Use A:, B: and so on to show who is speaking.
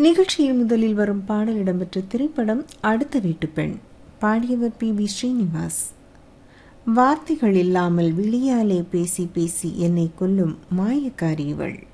A: நிகழ்ச்சியில் முதலில் வரும் பாடல் இடம்பெற்ற திரைப்படம் அடுத்த வீட்டு பெண். பாடியவர் பி. ஸ்ரீனிவாஸ். வார்த்தைகள் இல்லாமல் விழியாலே பேசி பேசி என்னை கொல்லும் மாயக்காரி இவள்.